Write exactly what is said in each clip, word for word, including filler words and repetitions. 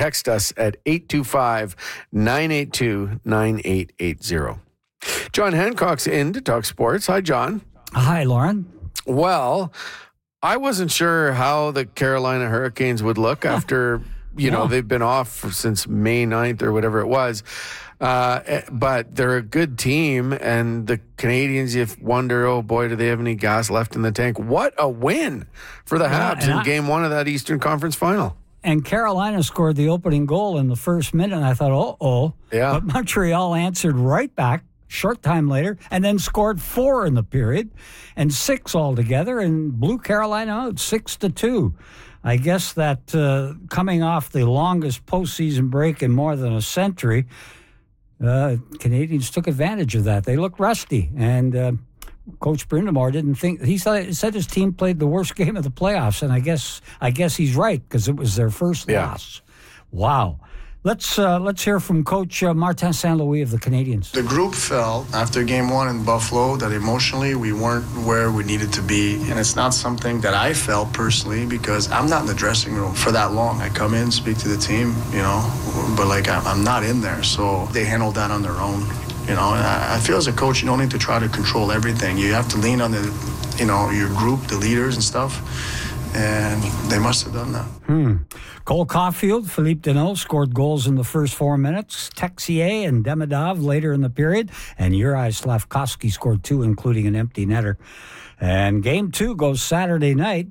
text us at eight two five, nine eight two, nine eight eight zero. John Hancock's in to talk sports. Hi, John. Hi, Lauren. Well, I wasn't sure how the Carolina Hurricanes would look after, you know, Yeah. they've been off since May ninth or whatever it was. Uh, but they're a good team, and the Canadians, you wonder, oh boy, do they have any gas left in the tank? What a win for the Yeah, Habs and in I- game one of that Eastern Conference final. And Carolina scored the opening goal in the first minute, and I thought, uh-oh. Yeah. But Montreal answered right back short time later and then scored four in the period and six altogether and blew Carolina out six to two. I guess that uh, coming off the longest postseason break in more than a century, uh, Canadians took advantage of that. They looked rusty, and uh, Coach Brindamore didn't think he said, said his team played the worst game of the playoffs, and I guess I guess he's right because it was their first Yeah. loss. Wow. Let's uh, let's hear from Coach uh, Martin Saint Louis of the Canadians. The group felt after game one in Buffalo that emotionally we weren't where we needed to be. And it's not something that I felt personally because I'm not in the dressing room for that long. I come in, speak to the team, you know, but like I'm I'm not in there. So they handled that on their own, you know. And I I feel as a coach, you don't need to try to control everything. You have to lean on the, you know, your group, the leaders and stuff. And they must have done that. Hmm. Cole Caulfield, Philippe Deneau scored goals in the first four minutes. Texier and Demidov later in the period. And Juraj Slavkovsky scored two, including an empty netter. And game two goes Saturday night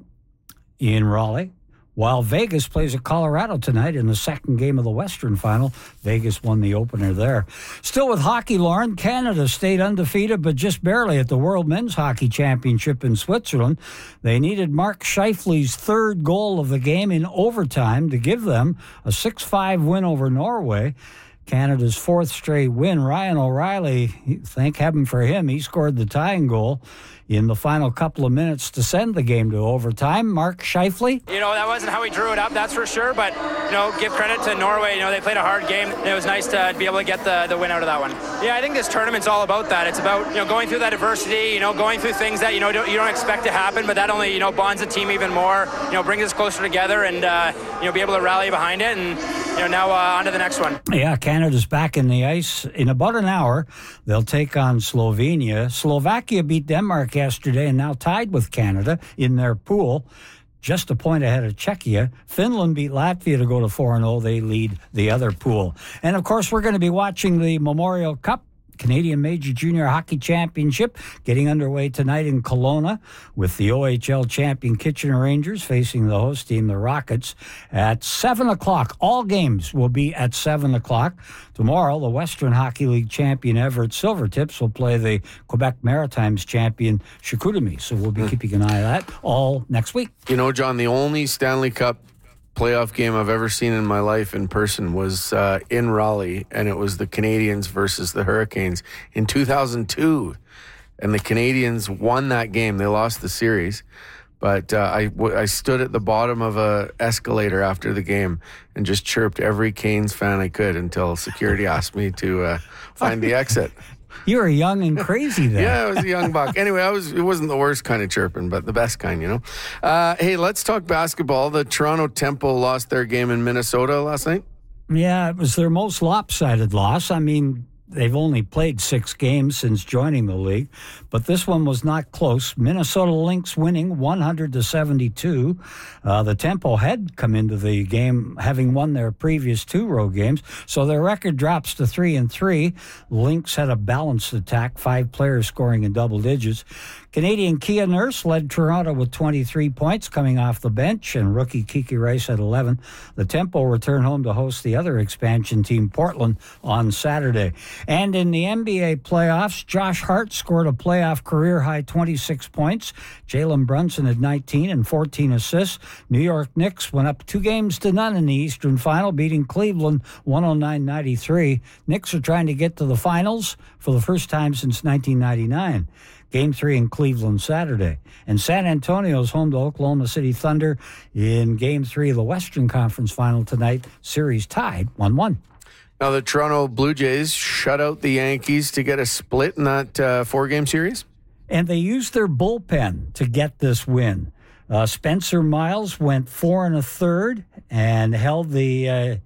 in Raleigh, while Vegas plays at Colorado tonight in the second game of the Western Final. Vegas won the opener there. Still with hockey, Lauren, Canada stayed undefeated, but just barely at the World Men's Hockey Championship in Switzerland. They needed Mark Scheifele's third goal of the game in overtime to give them a six five win over Norway. Canada's fourth straight win. Ryan O'Reilly, thank heaven for him, he scored the tying goal in the final couple of minutes to send the game to overtime. Mark Scheifele. You know, that wasn't how we drew it up, that's for sure, but, you know, give credit to Norway. You know, they played a hard game, and it was nice to be able to get the, the win out of that one. Yeah, I think this tournament's all about that. It's about, you know, going through that adversity, you know, going through things that, you know, don't, you don't expect to happen, but that only, you know, bonds the team even more, you know, brings us closer together and, uh, you know, be able to rally behind it, and, you know, now uh, on to the next one. Yeah, Canada's back in the ice. In about an hour, they'll take on Slovenia. Slovakia beat Denmark yesterday and now tied with Canada in their pool, just a point ahead of Czechia. Finland beat Latvia to go to four and oh. They lead the other pool. And, of course, we're going to be watching the Memorial Cup Canadian Major Junior Hockey Championship getting underway tonight in Kelowna with the O H L champion Kitchener Rangers facing the host team, the Rockets, at seven o'clock. All games will be at seven o'clock. Tomorrow, the Western Hockey League champion Everett Silvertips will play the Quebec Maritimes champion Chicoutimi. So we'll be mm. keeping an eye on that all next week. You know, John, the only Stanley Cup playoff game I've ever seen in my life in person was uh, in Raleigh, and it was the Canadians versus the Hurricanes in two thousand two. And the Canadians won that game. They lost the series. But uh, I, w- I stood at the bottom of a escalator after the game and just chirped every Canes fan I could until security asked me to uh, find the exit. You were young and crazy then. Yeah, I was a young buck. Anyway, I was. It wasn't the worst kind of chirping, but the best kind, you know. Uh, hey, let's talk basketball. The Toronto Temple lost their game in Minnesota last night. Yeah, it was their most lopsided loss. I mean, they've only played six games since joining the league, but this one was not close. Minnesota Lynx winning one hundred to seventy-two. Uh, the Tempo had come into the game having won their previous two road games, so their record drops to three and three. Lynx had a balanced attack, five players scoring in double digits. Canadian Kia Nurse led Toronto with twenty-three points coming off the bench, and rookie Kiki Rice had eleven. The Tempo return home to host the other expansion team, Portland, on Saturday. And in the N B A playoffs, Josh Hart scored a playoff career-high twenty-six points. Jalen Brunson had nineteen and fourteen assists. New York Knicks went up two games to none in the Eastern Final, beating Cleveland one oh nine ninety-three. Knicks are trying to get to the finals for the first time since nineteen ninety-nine. Game three in Cleveland Saturday. And San Antonio's home to Oklahoma City Thunder in Game three of the Western Conference Final tonight. Series tied one one. Now, the Toronto Blue Jays shut out the Yankees to get a split in that uh, four-game series. And they used their bullpen to get this win. Uh, Spencer Miles went four and a third and held the uh,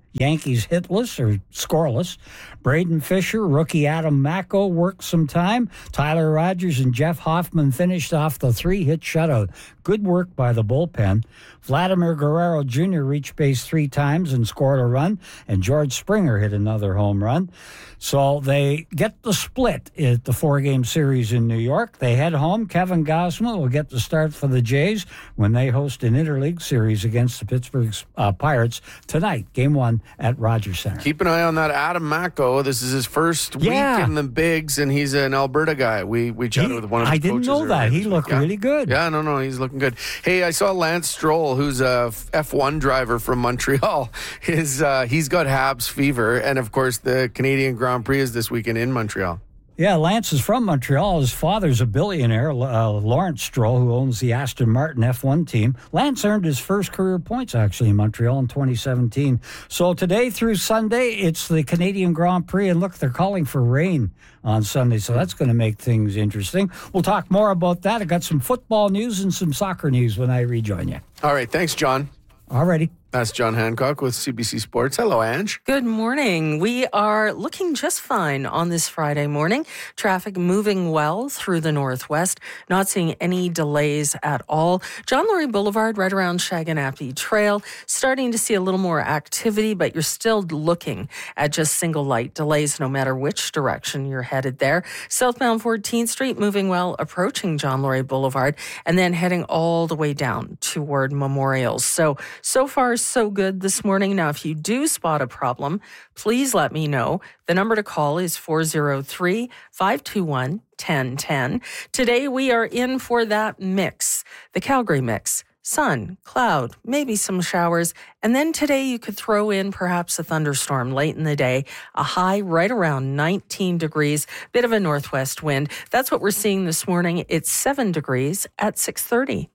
Yankees hitless or scoreless. Braden Fisher, rookie Adam Macko worked some time. Tyler Rogers and Jeff Hoffman finished off the three-hit shutout. Good work by the bullpen. Vladimir Guerrero Junior reached base three times and scored a run, and George Springer hit another home run. So they get the split at the four-game series in New York. They head home. Kevin Gausman will get the start for the Jays when they host an interleague series against the Pittsburgh uh, Pirates tonight, game one at Rogers Center. Keep an eye on that Adam Macko. This is his first Yeah. week in the bigs, and he's an Alberta guy. We we chatted He- with one of his I didn't coaches know that. earlier He this looked week. Yeah. really good. Yeah, no, no, he's looking good. Hey, I saw Lance Stroll, who's a F one driver from Montreal. His uh, he's got Habs fever, and of course the Canadian Grand Prix is this weekend in Montreal. Yeah, Lance is from Montreal. His father's a billionaire, uh, Lawrence Stroll, who owns the Aston Martin F one team. Lance earned his first career points, actually, in Montreal in twenty seventeen. So today through Sunday, it's the Canadian Grand Prix. And look, they're calling for rain on Sunday, so that's going to make things interesting. We'll talk more about that. I got some football news and some soccer news when I rejoin you. All right, thanks, John. Alrighty. That's John Hancock with C B C Sports. Hello, Ange. Good morning. We are looking just fine on this Friday morning. Traffic moving well through the northwest. Not seeing any delays at all. John Laurie Boulevard, right around Shaganappy Trail. Starting to see a little more activity, but you're still looking at just single light delays no matter which direction you're headed there. Southbound fourteenth Street moving well, approaching John Laurie Boulevard, and then heading all the way down toward Memorial. So, so far, so good this morning. Now, if you do spot a problem, please let me know. The number to call is four oh three, five two one, one oh one oh. Today, we are in for that mix, the Calgary mix. Sun, cloud, maybe some showers. And then today you could throw in perhaps a thunderstorm late in the day. A high right around nineteen degrees, bit of a northwest wind. That's what we're seeing this morning. It's seven degrees at six thirty.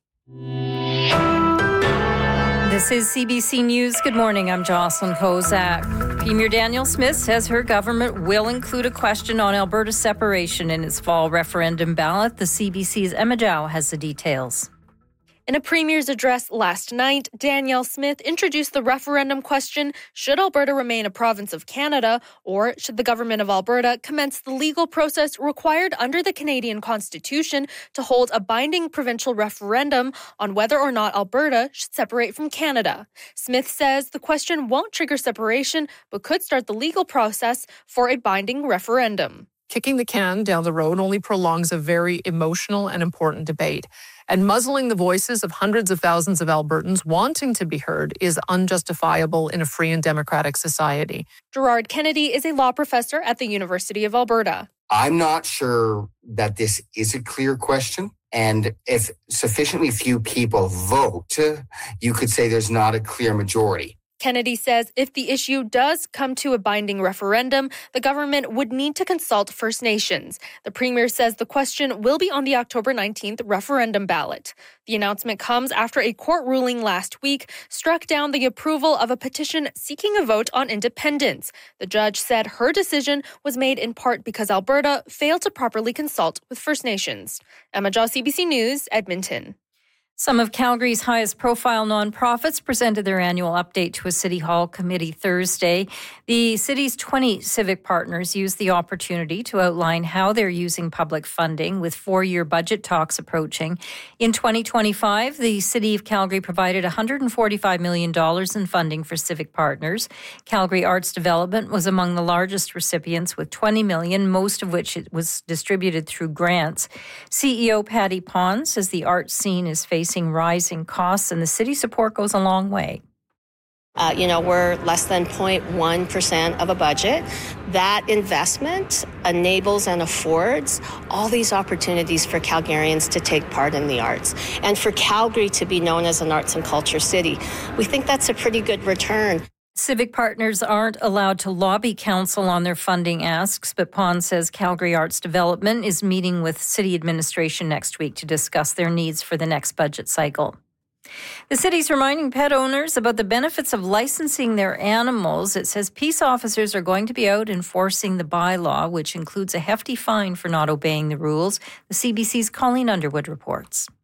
This is C B C News. Good morning. I'm Jocelyn Kozak. Premier Danielle Smith says her government will include a question on Alberta's separation in its fall referendum ballot. The C B C's Emma Dow has the details. In a Premier's address last night, Danielle Smith introduced the referendum question, should Alberta remain a province of Canada, or should the government of Alberta commence the legal process required under the Canadian Constitution to hold a binding provincial referendum on whether or not Alberta should separate from Canada. Smith says the question won't trigger separation, but could start the legal process for a binding referendum. Kicking the can down the road only prolongs a very emotional and important debate. And muzzling the voices of hundreds of thousands of Albertans wanting to be heard is unjustifiable in a free and democratic society. Gerard Kennedy is a law professor at the University of Alberta. I'm not sure that this is a clear question. And if sufficiently few people vote, you could say there's not a clear majority. Kennedy says if the issue does come to a binding referendum, the government would need to consult First Nations. The Premier says the question will be on the October nineteenth referendum ballot. The announcement comes after a court ruling last week struck down the approval of a petition seeking a vote on independence. The judge said her decision was made in part because Alberta failed to properly consult with First Nations. Emma Jaw, C B C News, Edmonton. Some of Calgary's highest profile nonprofits presented their annual update to a City Hall committee Thursday. The city's twenty civic partners used the opportunity to outline how they're using public funding with four-year budget talks approaching. In twenty twenty-five, the City of Calgary provided one hundred forty-five million dollars in funding for civic partners. Calgary Arts Development was among the largest recipients with twenty million dollars, most of which it was distributed through grants. C E O Patty Pons says the arts scene is facing rising costs, and the city support goes a long way. Uh, you know, we're less than zero point one percent of a budget. That investment enables and affords all these opportunities for Calgarians to take part in the arts. And for Calgary to be known as an arts and culture city, we think that's a pretty good return. Civic partners aren't allowed to lobby council on their funding asks, but Pons says Calgary Arts Development is meeting with city administration next week to discuss their needs for the next budget cycle. The city's reminding pet owners about the benefits of licensing their animals. It says peace officers are going to be out enforcing the bylaw, which includes a hefty fine for not obeying the rules. The C B C's Colleen Underwood reports.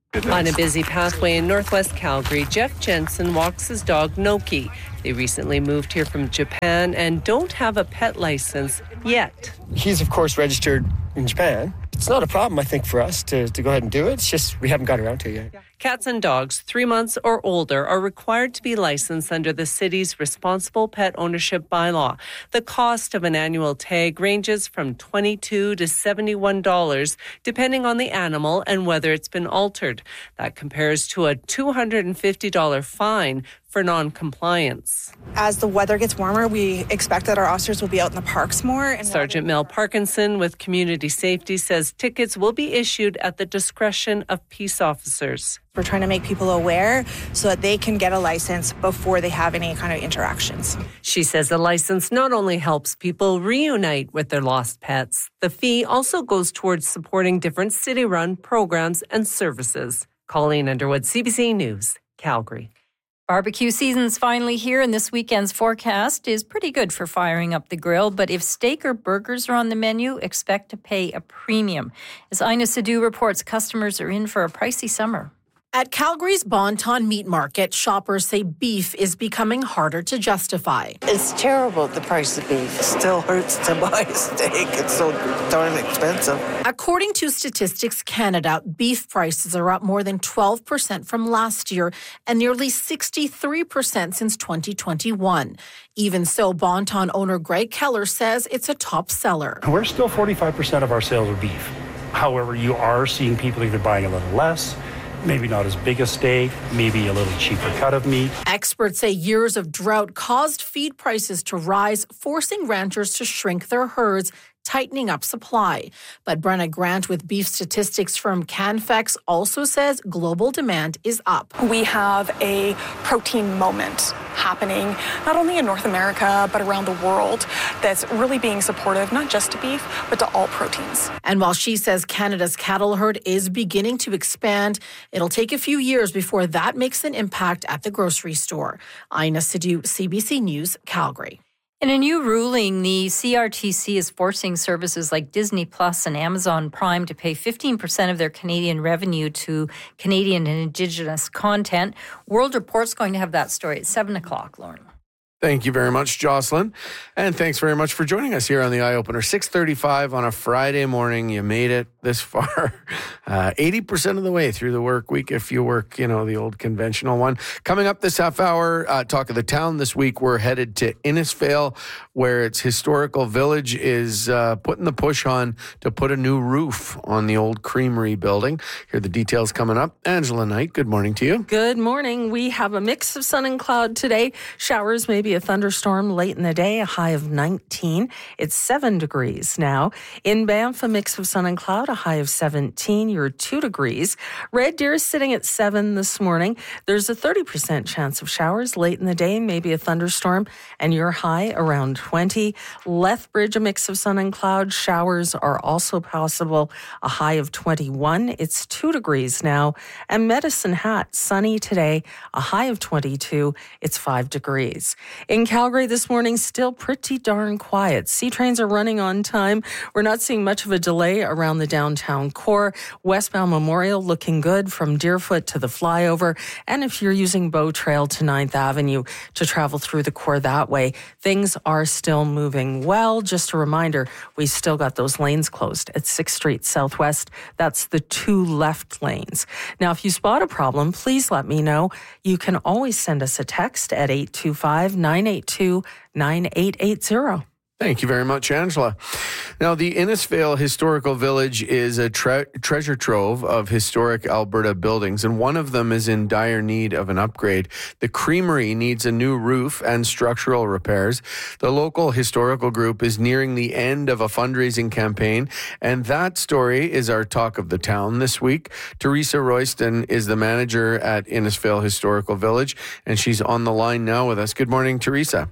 On a busy pathway in northwest Calgary, Jeff Jensen walks his dog Noki. They recently moved here from Japan and don't have a pet license yet. He's, of course, registered in Japan. It's not a problem, I think, for us to, to go ahead and do it. It's just we haven't got around to it yet. Cats and dogs three months or older are required to be licensed under the city's responsible pet ownership bylaw. The cost of an annual tag ranges from twenty-two dollars to seventy-one dollars, depending on the animal and whether it's been altered. That compares to a two hundred fifty dollars fine for non-compliance. As the weather gets warmer, we expect that our officers will be out in the parks more. And Sergeant Mel Parkinson with Community Safety says tickets will be issued at the discretion of peace officers. We're trying to make people aware so that they can get a license before they have any kind of interactions. She says the license not only helps people reunite with their lost pets, the fee also goes towards supporting different city-run programs and services. Colleen Underwood, C B C News, Calgary. Barbecue season's finally here, and this weekend's forecast is pretty good for firing up the grill. But if steak or burgers are on the menu, expect to pay a premium. As Ina Sidhu reports, customers are in for a pricey summer. At Calgary's Bon Ton Meat Market, shoppers say beef is becoming harder to justify. It's terrible, the price of beef. It still hurts to buy a steak. It's so darn expensive. According to Statistics Canada, beef prices are up more than twelve percent from last year and nearly sixty-three percent since twenty twenty-one. Even so, Bon Ton owner Greg Keller says it's a top seller. We're still forty-five percent of our sales are beef. However, you are seeing people either buying a little less, maybe not as big a steak, maybe a little cheaper cut of meat. Experts say years of drought caused feed prices to rise, forcing ranchers to shrink their herds, tightening up supply. But Brenna Grant with beef statistics firm Canfex also says global demand is up. We have a protein moment happening not only in North America but around the world that's really being supportive not just to beef but to all proteins. And while she says Canada's cattle herd is beginning to expand, it'll take a few years before that makes an impact at the grocery store. Ina Sidhu, C B C News, Calgary. In a new ruling, the C R T C is forcing services like Disney Plus and Amazon Prime to pay fifteen percent of their Canadian revenue to Canadian and Indigenous content. World Report's going to have that story at seven o'clock, Lauren. Thank you very much, Jocelyn. And thanks very much for joining us here on the Eye Opener. six thirty-five on a Friday morning. You made it this far. Uh, eighty percent of the way through the work week if you work, you know, the old conventional one. Coming up this half hour, uh, Talk of the Town this week, we're headed to Innisfail, where its historical village is uh, putting the push on to put a new roof on the old creamery building. Here are the details coming up. Angela Knight, good morning to you. Good morning. We have a mix of sun and cloud today. Showers, maybe a thunderstorm late in the day, a high of nineteen. It's seven degrees now. In Banff, a mix of sun and cloud, a high of seventeen. You're two degrees. Red Deer is sitting at seven this morning. There's a thirty percent chance of showers late in the day, maybe a thunderstorm, and your high around twenty. Lethbridge, a mix of sun and cloud. Showers are also possible, a high of twenty-one. It's two degrees now. And Medicine Hat, sunny today, a high of twenty-two. It's five degrees. In Calgary this morning, still pretty darn quiet. C trains are running on time. We're not seeing much of a delay around the downtown core. Westbound Memorial looking good from Deerfoot to the flyover. And if you're using Bow Trail to ninth Avenue to travel through the core that way, things are still moving well. Just a reminder, we still got those lanes closed at sixth Street Southwest. That's the two left lanes. Now, if you spot a problem, please let me know. You can always send us a text at eight two five, nine eight two, nine eight eight zero. Thank you very much, Angela. Now, the Innisfail Historical Village is a tre- treasure trove of historic Alberta buildings, and one of them is in dire need of an upgrade. The creamery needs a new roof and structural repairs. The local historical group is nearing the end of a fundraising campaign, and that story is our talk of the town this week. Teresa Royston is the manager at Innisfail Historical Village, and she's on the line now with us. Good morning, Teresa.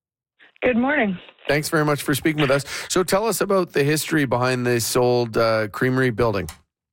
Good morning. Thanks very much for speaking with us. So tell us about the history behind this old uh, creamery building.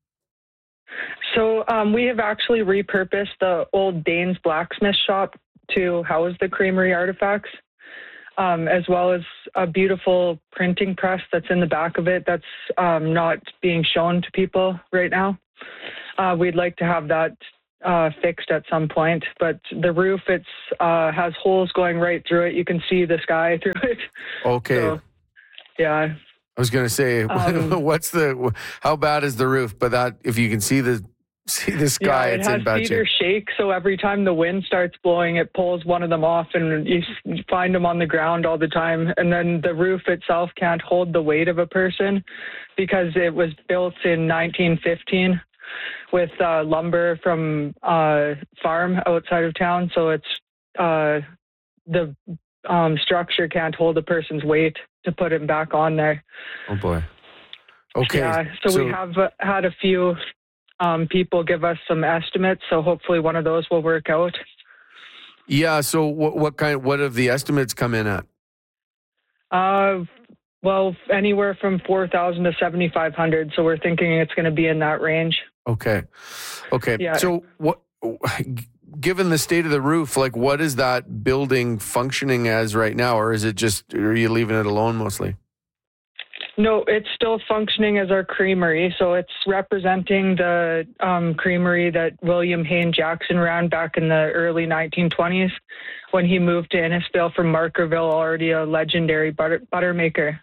So um, we have actually repurposed the old Dane's blacksmith shop to house the creamery artifacts, um, as well as a beautiful printing press that's in the back of it that's um, not being shown to people right now. uh, we'd like to have that uh, fixed at some point. But the roof, it's uh, has holes going right through it. You can see the sky through it. Okay. So, yeah. I was going to say, um, what's the, how bad is the roof? But that, if you can see the, see the sky, yeah, it it's has in bad cedar shape. shake, so every time the wind starts blowing, it pulls one of them off, and you find them on the ground all the time. And then the roof itself can't hold the weight of a person because it was built in nineteen fifteen with uh, lumber from a farm outside of town. So it's uh, the um, structure can't hold a person's weight to put it back on there. Oh boy. Okay. Yeah, so, so we have uh, had a few um, people give us some estimates, so hopefully one of those will work out. Yeah. So what, what kind? What have the estimates come in at? Uh, well, anywhere from four thousand to seventy five hundred. So we're thinking it's going to be in that range. Okay. Okay. Yeah. So what? Given the state of the roof, like what is that building functioning as right now, or is it just? Or are you leaving it alone mostly? No, it's still functioning as our creamery. So it's representing the um, creamery that William Hayne Jackson ran back in the early nineteen twenties when he moved to Innisfail from Markerville, already a legendary butter, butter maker.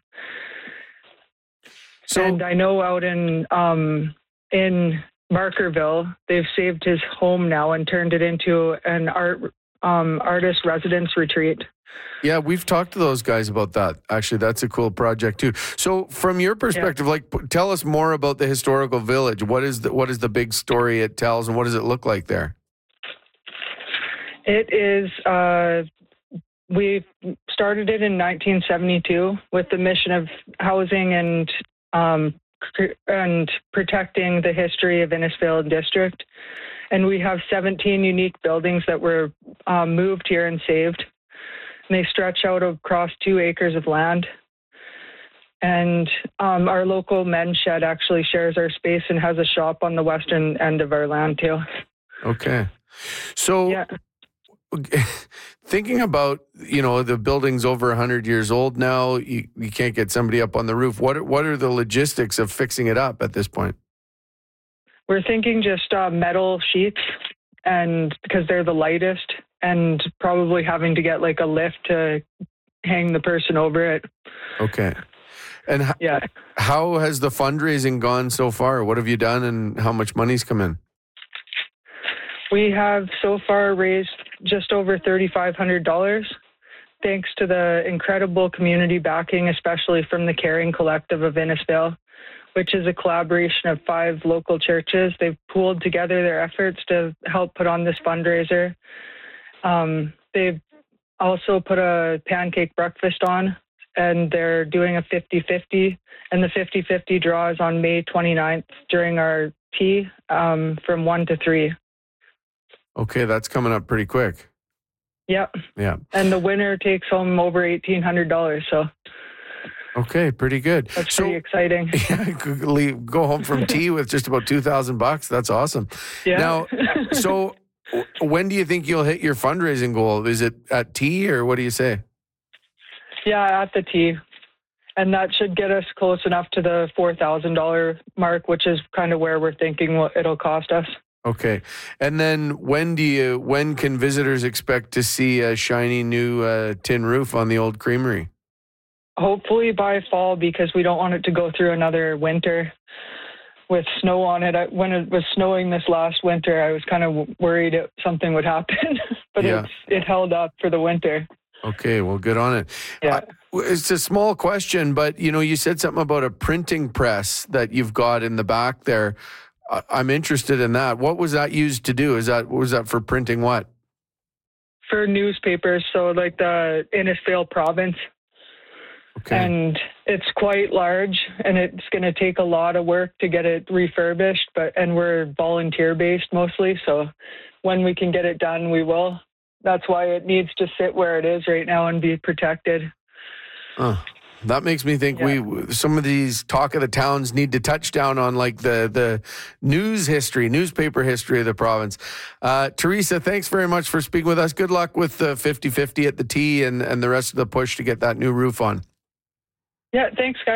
So, and I know out in um, in Markerville, they've saved his home now and turned it into an art um, artist residence retreat. Yeah, we've talked to those guys about that. Actually, that's a cool project too. So, from your perspective, yeah. like, tell us more about the historical village. What is the what is the big story it tells, and what does it look like there? It is. Uh, we started it in nineteen seventy-two with the mission of housing and um, and protecting the history of Innisfail District, and we have seventeen unique buildings that were um, moved here and saved. They stretch out across two acres of land. And um, our local men's shed actually shares our space and has a shop on the western end of our land too. Okay. So yeah. Thinking about, you know, the building's over one hundred years old now, you, you can't get somebody up on the roof. What are, what are the logistics of fixing it up at this point? We're thinking just uh, metal sheets, and because they're the lightest, and probably having to get like a lift to hang the person over it. Okay. And h- yeah. how has the fundraising gone so far? What have you done and how much money's come in? We have so far raised just over three thousand five hundred dollars, thanks to the incredible community backing, especially from the Caring Collective of Innisfail, which is a collaboration of five local churches. They've pooled together their efforts to help put on this fundraiser. Um, they've also put a pancake breakfast on, and they're doing a fifty-fifty, and the fifty-fifty draw is on May twenty-ninth during our tea um, from one to three. Okay, that's coming up pretty quick. Yep. Yeah. And the winner takes home over eighteen hundred dollars, so. Okay, pretty good. That's so, pretty exciting. Yeah, leave, go home from tea with just about two thousand bucks. That's awesome. Yeah. Now, so when do you think you'll hit your fundraising goal? Is it at tea, or what do you say? Yeah, at the tea. And that should get us close enough to the four thousand dollars mark, which is kind of where we're thinking what it'll cost us. Okay. And then when do you, when can visitors expect to see a shiny new uh, tin roof on the old creamery? Hopefully by fall, because we don't want it to go through another winter with snow on it. I, when it was snowing this last winter, I was kind of worried it, something would happen, but Yeah. it's, it held up for the winter. Okay, well, good on it. Yeah. Uh, it's a small question, but, you know, you said something about a printing press that you've got in the back there. I, I'm interested in that. What was that used to do? Is that, was that for printing what? For newspapers, so like the Innisfail province. Okay. And it's quite large, and it's going to take a lot of work to get it refurbished, but and we're volunteer-based mostly, so when we can get it done, we will. That's why it needs to sit where it is right now and be protected. Oh, that makes me think Yeah. we some of these talk of the towns need to touch down on like the the news history, newspaper history of the province. Uh, Teresa, thanks very much for speaking with us. Good luck with the fifty-fifty at the tea and, and the rest of the push to get that new roof on. Yeah, thanks, guys.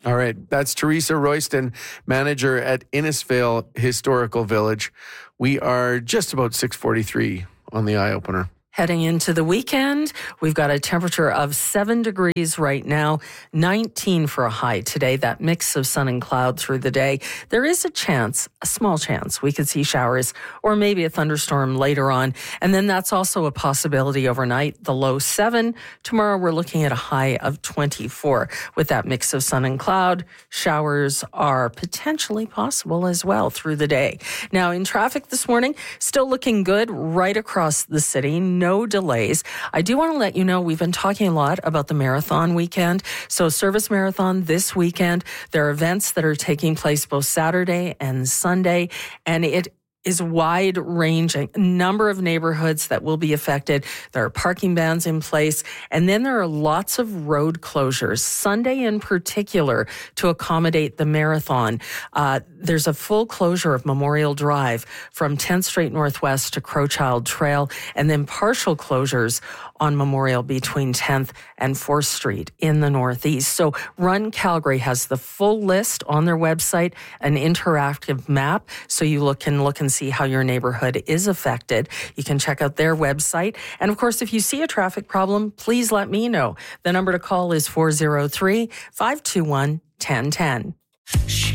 All right. That's Teresa Royston, manager at Innisfail Historical Village. We are just about six forty-three on the Eye Opener. Heading into the weekend, we've got a temperature of seven degrees right now, nineteen for a high today, that mix of sun and cloud through the day. There is a chance, a small chance, we could see showers or maybe a thunderstorm later on. And then that's also a possibility overnight, the low seven. Tomorrow we're looking at a high of twenty-four. With that mix of sun and cloud, showers are potentially possible as well through the day. Now in traffic this morning, still looking good right across the city. No delays. I do want to let you know we've been talking a lot about the marathon weekend. So Service Marathon this weekend, there are events that are taking place both Saturday and Sunday, and it is wide-ranging. A number of neighborhoods that will be affected. There are parking bans in place. And then there are lots of road closures, Sunday in particular, to accommodate the marathon. Uh, there's a full closure of Memorial Drive from tenth Street Northwest to Crowchild Trail, and then partial closures on Memorial between tenth and fourth Street in the Northeast. So Run Calgary has the full list on their website, an interactive map, so you look can look and see how your neighborhood is affected. You can check out their website. And of course, if you see a traffic problem, please let me know. The number to call is four oh three, five two one, one oh one oh.